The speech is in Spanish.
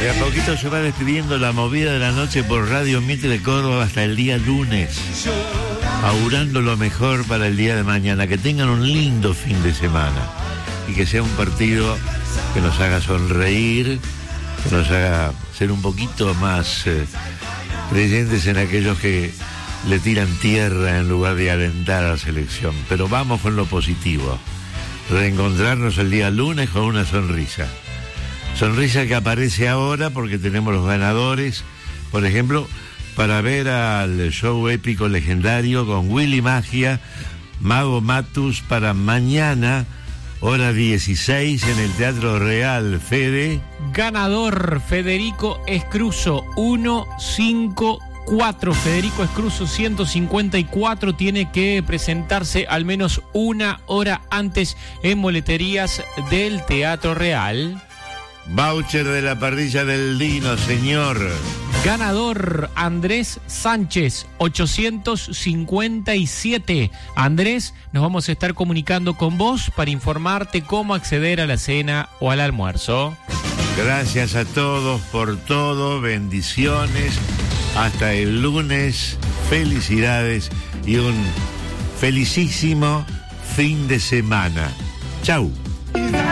De a poquito se va despidiendo la movida de la noche por Radio Mitre Córdoba hasta el día lunes, augurando lo mejor para el día de mañana. Que tengan un lindo fin de semana y que sea un partido que nos haga sonreír, que nos haga ser un poquito más creyentes en aquellos que le tiran tierra en lugar de alentar a la selección. Pero vamos con lo positivo, reencontrarnos el día lunes con una sonrisa. Sonrisa que aparece ahora porque tenemos los ganadores, por ejemplo, para ver al show épico legendario con Willy Magia, Mago Matus, para mañana, hora 16, en el Teatro Real. Fede. Ganador, Federico Escruso, 154. Federico Escruso, 154. Tiene que presentarse al menos una hora antes en boleterías del Teatro Real. Voucher de la parrilla del Dino, señor. Ganador, Andrés Sánchez, 857. Andrés, nos vamos a estar comunicando con vos para informarte cómo acceder a la cena o al almuerzo. Gracias a todos por todo, bendiciones. Hasta el lunes, felicidades y un felicísimo fin de semana. Chau.